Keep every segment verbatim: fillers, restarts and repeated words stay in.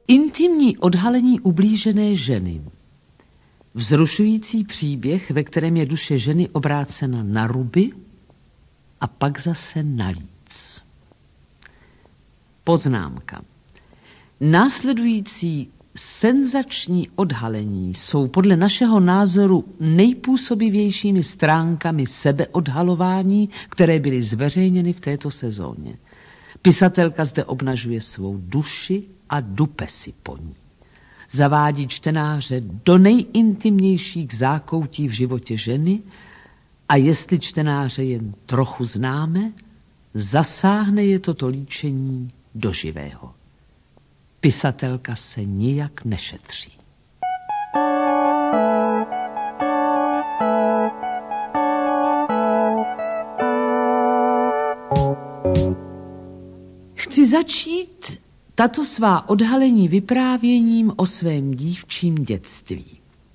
Intimní odhalení ublížené ženy. Vzrušující příběh, ve kterém je duše ženy obrácena na ruby a pak zase na líc. Poznámka. Následující senzační odhalení jsou podle našeho názoru nejpůsobivějšími stránkami sebeodhalování, které byly zveřejněny v této sezóně. Pisatelka zde obnažuje svou duši a dupe si po ní. Zavádí čtenáře do nejintimnějších zákoutí v životě ženy a jestli čtenáře jen trochu známe, zasáhne je toto líčení do živého. Pisatelka se nijak nešetří. Chci začít tato svá odhalení vyprávěním o svém dívčím dětství.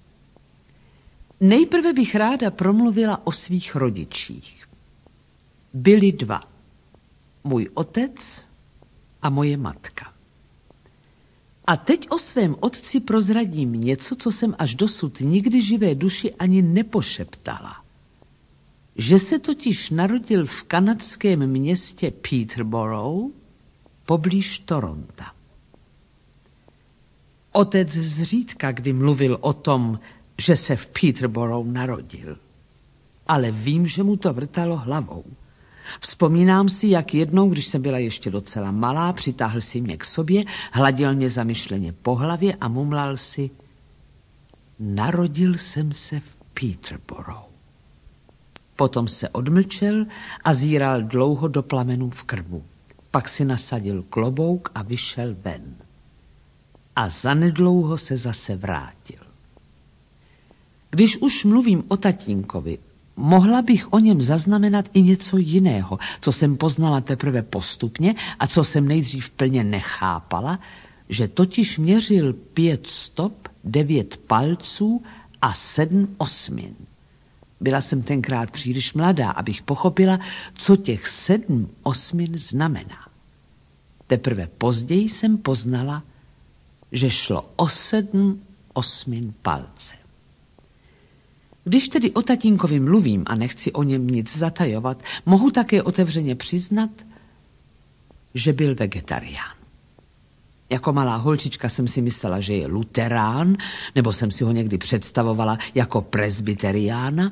Nejprve bych ráda promluvila o svých rodičích. Byli dva. Můj otec a moje matka. A teď o svém otci prozradím něco, co jsem až dosud nikdy živé duši ani nepošeptala. Že se totiž narodil v kanadském městě Peterborough, poblíž Toronta. Otec zřídka kdy mluvil o tom, že se v Peterborough narodil. Ale vím, že mu to vrtalo hlavou. Vzpomínám si, jak jednou, když jsem byla ještě docela malá, přitáhl si mě k sobě, hladil mě zamyšleně po hlavě a mumlal si: narodil jsem se v Peterborough. Potom se odmlčel a zíral dlouho do plamenů v krbu. Pak si nasadil klobouk a vyšel ven. A zanedlouho se zase vrátil. Když už mluvím o tatínkovi, mohla bych o něm zaznamenat i něco jiného, co jsem poznala teprve postupně a co jsem nejdřív plně nechápala, že totiž měřil pět stop, devět palců a sedm osmin. Byla jsem tenkrát příliš mladá, abych pochopila, co těch sedm osmin znamená. Teprve později jsem poznala, že šlo o sedm osmin palce. Když tedy o tatínkovi mluvím a nechci o něm nic zatajovat, mohu také otevřeně přiznat, že byl vegetarián. Jako malá holčička jsem si myslela, že je luterán, nebo jsem si ho někdy představovala jako presbyteriána,